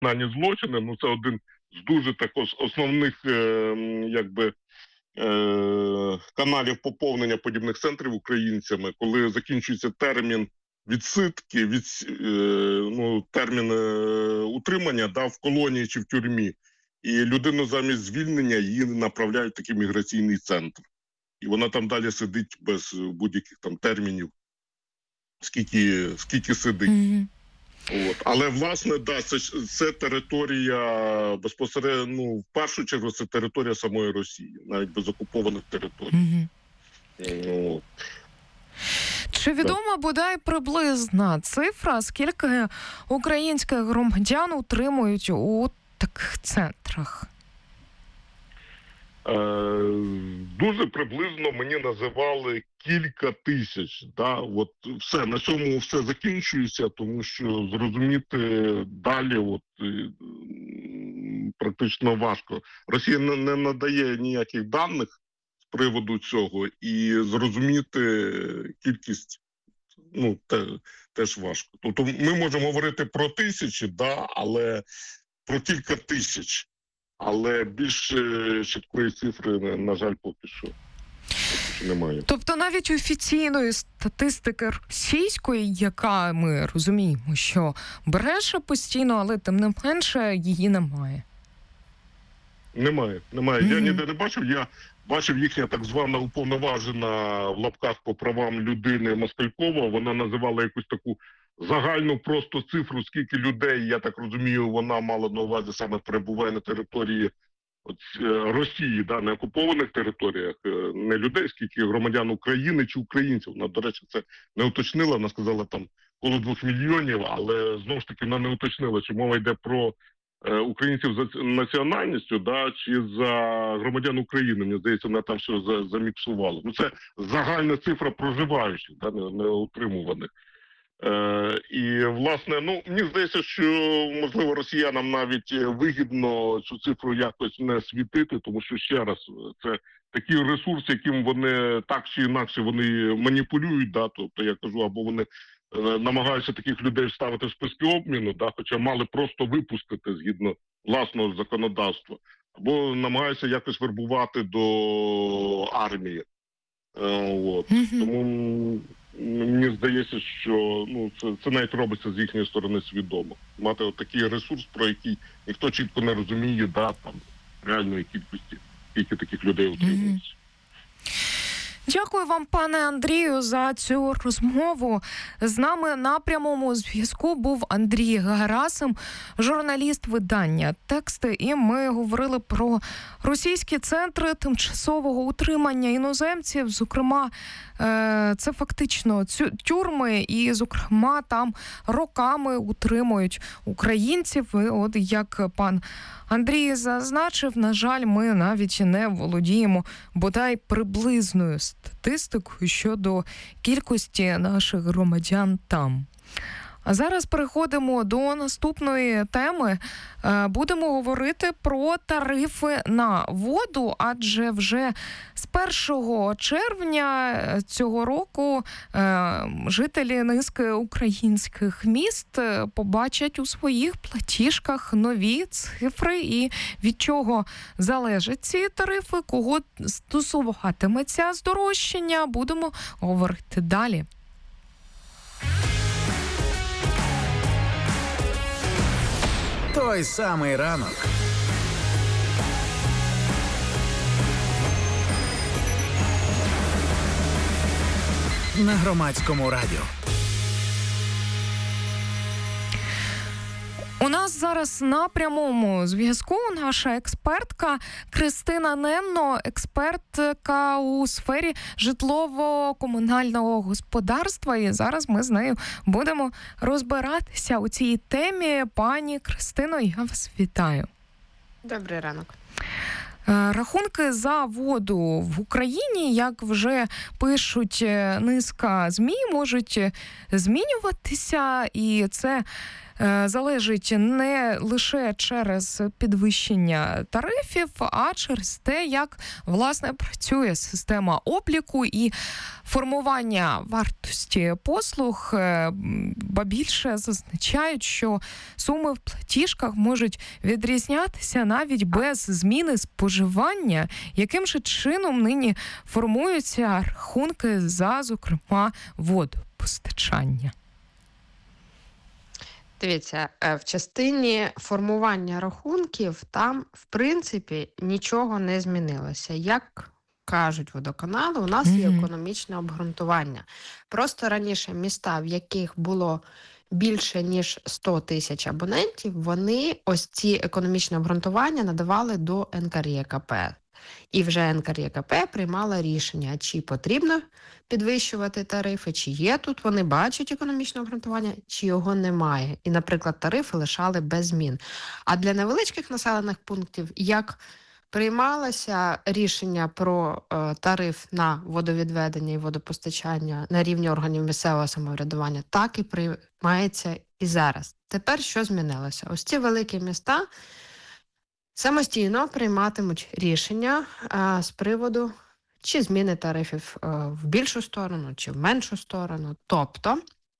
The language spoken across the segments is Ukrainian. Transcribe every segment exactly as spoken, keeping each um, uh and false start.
кримінальні злочини. Ну, це один з дуже також основних, якби, каналів поповнення подібних центрів українцями, коли закінчується термін відсидки, від, ну, термін утримання, да, в колонії чи в тюрмі. І людину замість звільнення її направляють в такий міграційний центр. І вона там далі сидить без будь-яких там термінів, скільки, скільки сидить. Mm-hmm. От. Але, власне, да, це, це територія безпосередньо, ну, в першу чергу, це територія самої Росії, навіть без окупованих територій. Mm-hmm. От. Чи відома бодай приблизна цифра, скільки українських громадян утримують у таких центрах? Е, дуже приблизно мені називали кілька тисяч. Да? От все, на цьому все закінчується, тому що зрозуміти далі от, практично важко. Росія не, не надає ніяких даних з приводу цього, і зрозуміти кількість, ну, те, теж важко. Тобто ми можемо говорити про тисячі, да, але про кілька тисяч. Але більш чіткої цифри, на жаль, поки що, поки що немає. Тобто навіть офіційної статистики російської, яка ми розуміємо, що бреше постійно, але тим не менше її немає? Немає, немає. Mm-hmm. Я ніде не бачив. Я бачив їхня так звана уповноважена в лапках по правам людини Москалькова. Вона називала якусь таку загальну просто цифру, скільки людей, я так розумію, вона мала на увазі саме перебуває на території от, Росії, да, на окупованих територіях, не людей, скільки громадян України чи українців. Вона, до речі, це не уточнила, вона сказала там коло двох мільйонів, але знову ж таки вона не уточнила, чи мова йде про е, українців за національністю, да, чи за громадян України. Мені здається, вона там все за, заміксувала. Ну, це загальна цифра проживаючих, да, не, не утримуваних. Е, і, власне, ну, мені здається, що, можливо, росіянам навіть вигідно цю цифру якось не світити, тому що, ще раз, це такий ресурс, яким вони так чи інакше вони маніпулюють, да, тобто, я кажу, або вони е, намагаються таких людей вставити в списки обміну, да, хоча мали просто випустити згідно власного законодавства, або намагаються якось вербувати до армії. Е, от. Mm-hmm. Тому мені здається, що ну, це, це навіть робиться з їхньої сторони свідомо. Мати от такий ресурс, про який ніхто чітко не розуміє, да, там, реальної кількості, скільки таких людей утримується. Дякую вам, пане Андрію, за цю розмову. З нами на прямому зв'язку був Андрій Герасим, журналіст видання «Тексти», і ми говорили про російські центри тимчасового утримання іноземців. Зокрема, це фактично тюрми, і, зокрема, там роками утримують українців. І от, як пан Андрій зазначив, на жаль, ми навіть не володіємо бодай приблизною статистикою щодо кількості наших громадян там. А зараз переходимо до наступної теми. Будемо говорити про тарифи на воду, адже вже з першого червня цього року жителі низки українських міст побачать у своїх платіжках нові цифри, і від чого залежать ці тарифи, кого стосуватиметься здорожчання, будемо говорити далі. Той самий ранок. На Громадському радіо. У нас зараз на прямому зв'язку наша експертка Кристина Ненно, експертка у сфері житлово-комунального господарства. І зараз ми з нею будемо розбиратися у цій темі. Пані Кристино, я вас вітаю. Добрий ранок. Рахунки за воду в Україні, як вже пишуть низка ЗМІ, можуть змінюватися, і це залежить не лише через підвищення тарифів, а через те, як, власне, працює система обліку і формування вартості послуг. Ба більше зазначають, що суми в платіжках можуть відрізнятися навіть без зміни споживання. Яким же чином нині формуються рахунки за, зокрема, водопостачання? Дивіться, в частині формування рахунків там, в принципі, нічого не змінилося. Як кажуть водоканали, у нас є економічне обґрунтування. Просто раніше міста, в яких було більше, ніж сто тисяч абонентів, вони ось ці економічні обґрунтування надавали до ен ка ер є ка пе. І вже ен ка ер є ка пе приймала рішення, чи потрібно підвищувати тарифи, чи є тут, вони бачать економічне обґрунтування, чи його немає. І, наприклад, тарифи лишали без змін. А для невеличких населених пунктів, як приймалося рішення про е, тариф на водовідведення і водопостачання на рівні органів місцевого самоврядування, так і приймається і зараз. Тепер що змінилося? Ось ці великі міста самостійно прийматимуть рішення а, з приводу, чи зміни тарифів а, в більшу сторону, чи в меншу сторону. Тобто,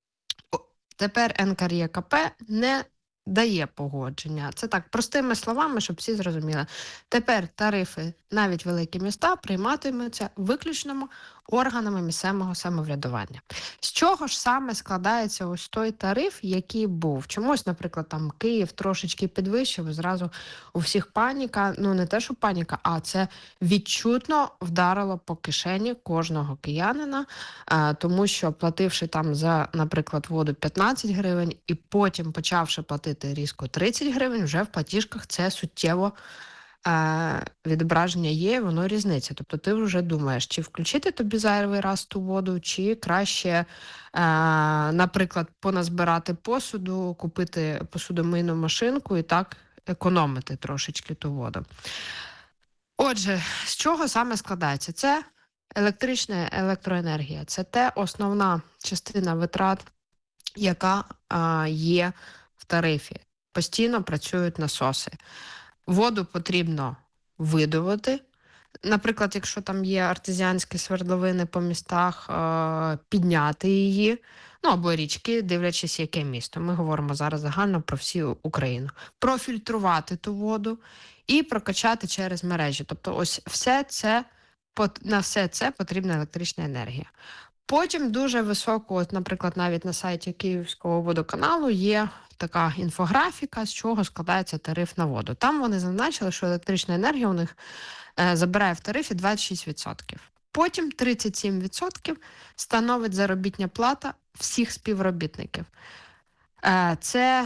тепер ен ка ер є ка пе не дає погодження. Це так, простими словами, щоб всі зрозуміли. Тепер тарифи, навіть великі міста, прийматимуться виключно органами місцевого самоврядування. З чого ж саме складається ось той тариф, який був? Чомусь, наприклад, там Київ трошечки підвищив, і зразу у всіх паніка, ну не те, що паніка, а це відчутно вдарило по кишені кожного киянина, а, тому що плативши там за, наприклад, воду п'ятнадцять гривень і потім почавши платити різко тридцять гривень, вже в платіжках це суттєво Е, відображення є, воно різниця. Тобто ти вже думаєш, чи включити тобі зайвий раз ту воду, чи краще, е, наприклад, поназбирати посуду, купити посудомийну машинку і так економити трошечки ту воду. Отже, з чого саме складається? Це електрична електроенергія. Це те основна частина витрат, яка е, є в тарифі. Постійно працюють насоси. Воду потрібно видобути. Наприклад, якщо там є артезіанські свердловини по містах, підняти її, ну або річки, дивлячись, яке місто. Ми говоримо зараз загально про всю Україну. Профільтрувати ту воду і прокачати через мережі. Тобто ось все це, на все це потрібна електрична енергія. Потім дуже високо, от, наприклад, навіть на сайті Київського водоканалу є така інфографіка, з чого складається тариф на воду. Там вони зазначили, що електрична енергія у них е, забирає в тарифі двадцять шість відсотків. Потім тридцять сім відсотків становить заробітня плата всіх співробітників. Е, це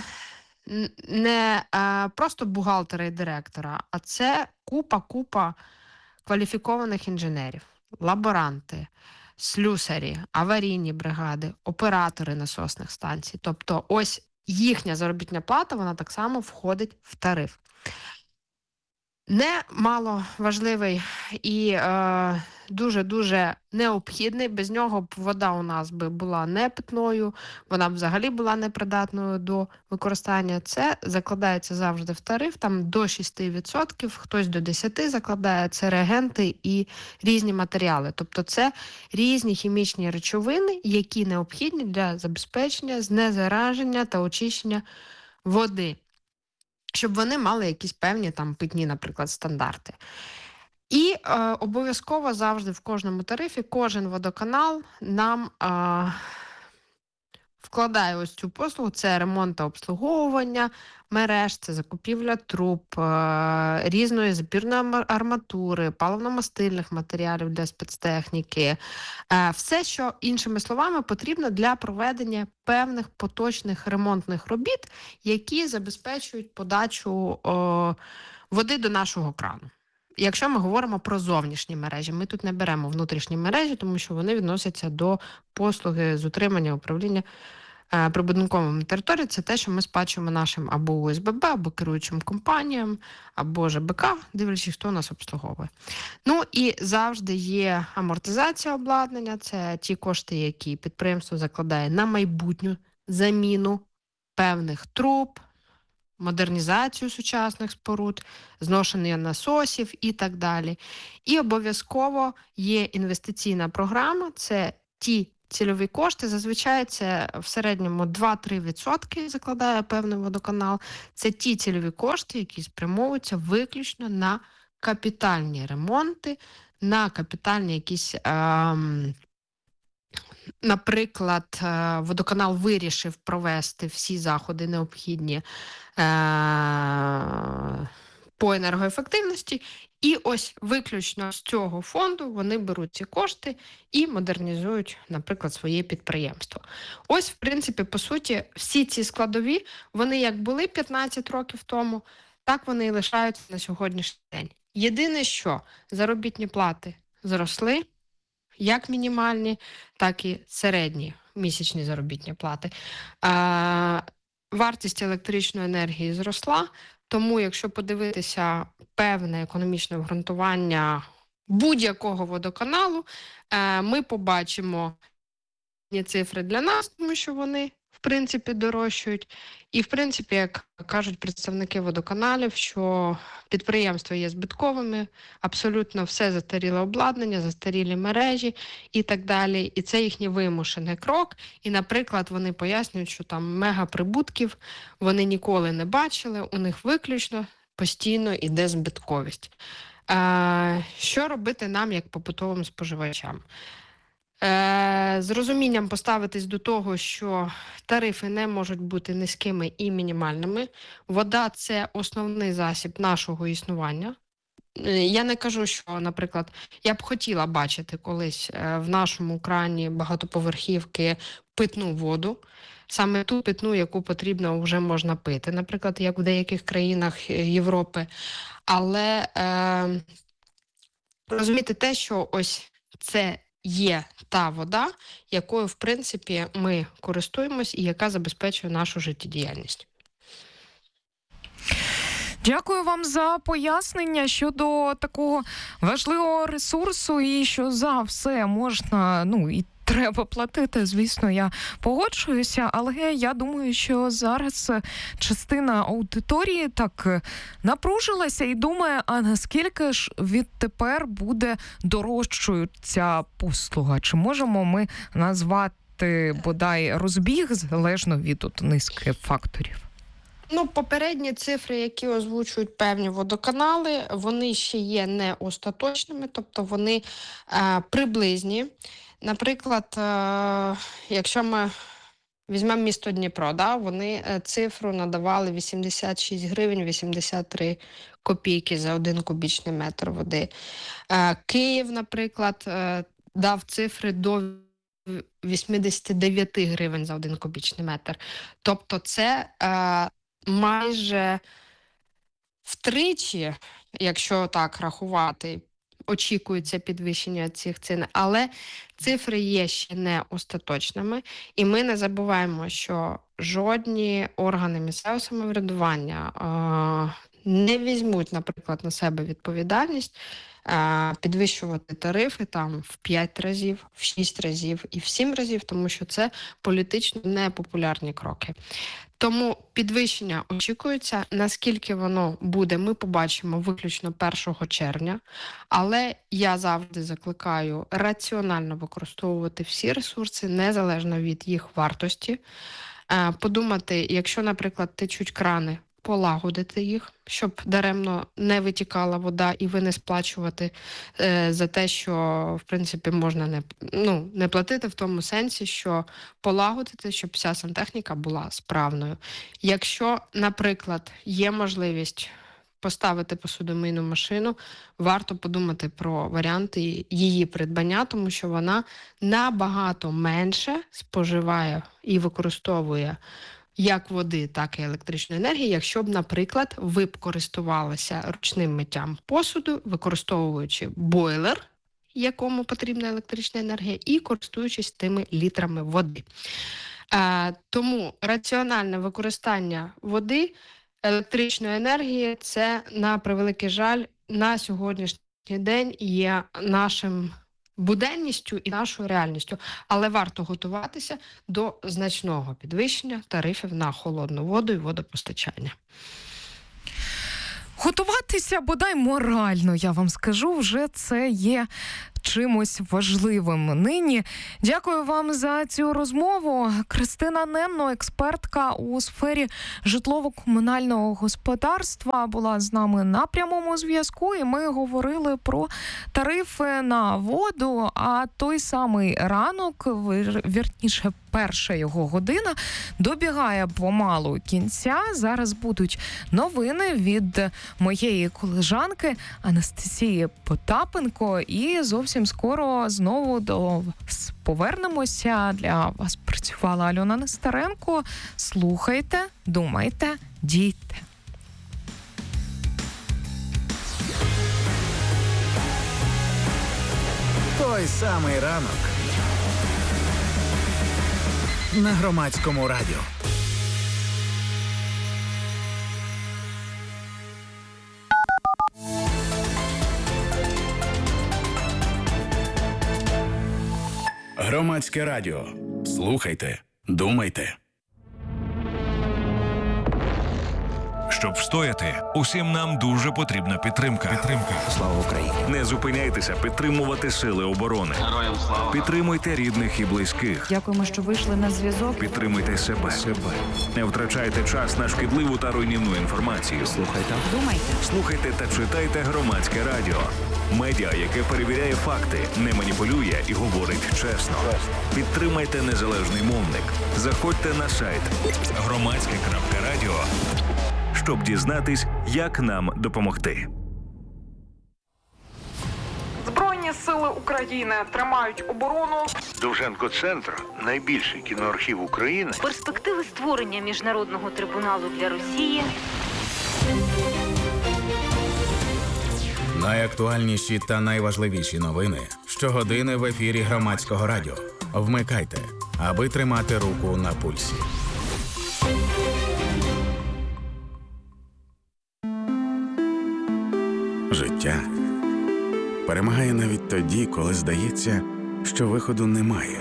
не е, просто бухгалтера і директора, а це купа-купа кваліфікованих інженерів, лаборанти, слюсарі, аварійні бригади, оператори насосних станцій. Тобто ось їхня заробітна плата, вона так само входить в тариф. Немало важливий і е, дуже-дуже необхідний. Без нього б вода у нас би була не питною, вона б взагалі була непридатною до використання. Це закладається завжди в тариф, там до шість відсотків, хтось до десять відсотків закладає, це реагенти і різні матеріали. Тобто це різні хімічні речовини, які необхідні для забезпечення знезараження та очищення води, щоб вони мали якісь певні там питні, наприклад, стандарти. І е, обов'язково завжди в кожному тарифі кожен водоканал нам е, вкладає ось цю послугу. Це ремонт та обслуговування мереж, це закупівля труб, е, різної запірної арматури, паливно-мастильних матеріалів для спецтехніки. Е, все, що, іншими словами, потрібно для проведення певних поточних ремонтних робіт, які забезпечують подачу е, води до нашого крану. Якщо ми говоримо про зовнішні мережі, ми тут не беремо внутрішні мережі, тому що вони відносяться до послуги з утримання управління е, прибудинковими територіями. Це те, що ми сплачуємо нашим або у ес бе бе, або керуючим компаніям, або же бе ка, дивлячись, хто нас обслуговує. Ну і завжди є амортизація обладнання, це ті кошти, які підприємство закладає на майбутню заміну певних труб, модернізацію сучасних споруд, зношення насосів і так далі. І обов'язково є інвестиційна програма, це ті цільові кошти, зазвичай це в середньому два-три відсотки закладає певний водоканал. Це ті цільові кошти, які спрямовуються виключно на капітальні ремонти, на капітальні якісь, ем, наприклад, водоканал вирішив провести всі заходи необхідні е- по енергоефективності, і ось виключно з цього фонду вони беруть ці кошти і модернізують, наприклад, своє підприємство. Ось, в принципі, по суті, всі ці складові, вони як були п'ятнадцять років тому, так вони і лишаються на сьогоднішній день. Єдине, що заробітні плати зросли, як мінімальні, так і середні місячні заробітні плати. А, вартість електричної енергії зросла, тому якщо подивитися певне економічне обґрунтування будь-якого водоканалу, ми побачимо цифри для нас, тому що вони, в принципі, дорожчають. І, в принципі, як кажуть представники водоканалів, що підприємства є збитковими, абсолютно все застаріле обладнання, застарілі мережі і так далі. І це їхній вимушений крок. І, наприклад, вони пояснюють, що там мегаприбутків вони ніколи не бачили, у них виключно постійно йде збитковість. Е, що робити нам, як побутовим споживачам? Е, з розумінням поставитись до того, що тарифи не можуть бути низькими і мінімальними. Вода – це основний засіб нашого існування. Е, я не кажу, що, наприклад, я б хотіла бачити колись е, в нашому крані багатоповерхівки питну воду, саме ту питну, яку потрібно вже можна пити, наприклад, як в деяких країнах Європи. Але е, розуміти те, що ось це є та вода, якою, в принципі, ми користуємось і яка забезпечує нашу життєдіяльність. Дякую вам за пояснення щодо такого важливого ресурсу і що за все можна, ну, і треба платити, звісно, я погоджуюся, але я думаю, що зараз частина аудиторії так напружилася і думає, а наскільки ж відтепер буде дорожчою ця послуга? Чи можемо ми назвати, бодай, розбіг залежно від от низки факторів? Ну, попередні цифри, які озвучують певні водоканали, вони ще є не остаточними, тобто вони е, приблизні. Наприклад, е, якщо ми візьмемо місто Дніпро, да, вони цифру надавали вісімдесят шість гривень вісімдесят три копійки за один кубічний метр води. Е, Київ, наприклад, е, дав цифри до вісімдесят дев'ять гривень за один кубічний метр. Тобто це е, майже втричі, якщо так рахувати, очікується підвищення цих цін, але цифри є ще не остаточними, і ми не забуваємо, що жодні органи місцевого самоврядування е- не візьмуть, наприклад, на себе відповідальність е- підвищувати тарифи там в п'ять разів, в шість разів і в сім разів, тому що це політично непопулярні кроки. Тому підвищення очікується. Наскільки воно буде, ми побачимо виключно першого червня. Але я завжди закликаю раціонально використовувати всі ресурси, незалежно від їх вартості. Подумати, якщо, наприклад, течуть крани, полагодити їх, щоб даремно не витікала вода і ви не сплачувати е, за те, що, в принципі, можна не, ну, не платити в тому сенсі, що полагодити, щоб вся сантехніка була справною. Якщо, наприклад, є можливість поставити посудомийну машину, варто подумати про варіанти її придбання, тому що вона набагато менше споживає і використовує як води, так і електричної енергії, якщо б, наприклад, ви б користувалися ручним миттям посуду, використовуючи бойлер, якому потрібна електрична енергія, і користуючись тими літрами води. А, тому раціональне використання води, електричної енергії – це, на превеликий жаль, на сьогоднішній день є нашим буденністю і нашою реальністю. Але варто готуватися до значного підвищення тарифів на холодну воду і водопостачання. Готуватися бодай морально, я вам скажу, вже це є чимось важливим нині. Дякую вам за цю розмову. Кристина Ненно, експертка у сфері житлово-комунального господарства, була з нами на прямому зв'язку, і ми говорили про тарифи на воду, а той самий ранок, вірніше, перша його година, добігає помалу кінця. Зараз будуть новини від моєї колежанки Анастасії Потапенко, і зовсім скоро знову до вас повернемося. Для вас працювала Альона Нестеренко. Слухайте, думайте, дійте. Той самий ранок на Громадському радіо. Громадське радіо. Слухайте, думайте. Щоб встояти, усім нам дуже потрібна підтримка. Підтримка. Слава Україні! Не зупиняйтеся підтримувати сили оборони. Героям слава! Підтримуйте рідних і близьких. Дякуємо, що вийшли на зв'язок. Підтримуйте себе. себе. Не втрачайте час на шкідливу та руйнівну інформацію. Слухайте. Думайте. Слухайте та читайте Громадське радіо. Медіа, яке перевіряє факти, не маніпулює і говорить чесно. Підтримайте незалежний мовник. Заходьте на сайт громадське крапка радіо, щоб дізнатись, як нам допомогти. Збройні сили України тримають оборону. Довженко-центр – найбільший кіноархів України. Перспективи створення міжнародного трибуналу для Росії. Найактуальніші та найважливіші новини щогодини в ефірі Громадського радіо. Вмикайте, аби тримати руку на пульсі. Життя перемагає навіть тоді, коли здається, що виходу немає.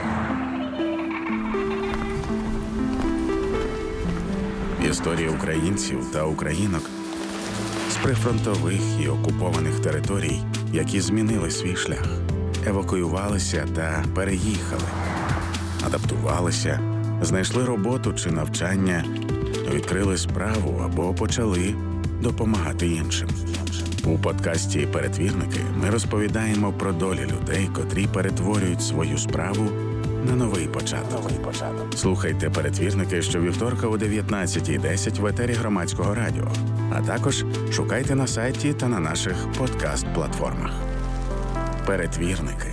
Історії українців та українок з прифронтових і окупованих територій, які змінили свій шлях, евакуювалися та переїхали, адаптувалися, знайшли роботу чи навчання, відкрили справу або почали допомагати іншим. У подкасті «Перетвірники» ми розповідаємо про долі людей, котрі перетворюють свою справу на новий початок. Слухайте «Перетвірники» щовівторка о дев'ятнадцятій десять в етері Громадського радіо, а також шукайте на сайті та на наших подкаст-платформах. «Перетвірники».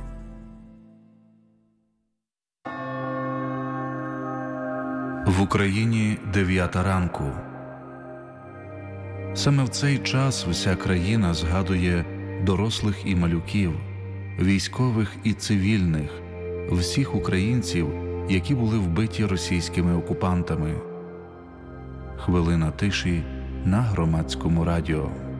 В Україні дев'ята ранку. Саме в цей час вся країна згадує дорослих і малюків, військових і цивільних, всіх українців, які були вбиті російськими окупантами. Хвилина тиші на Громадському радіо.